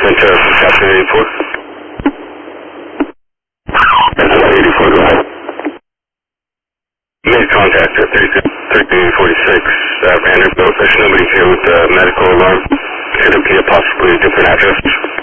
Ventura from Captain 84. That's 84, go ahead. Made contact at 1346, Vanderbilt. There's nobody here with medical alarm. Could it be a possibly different address?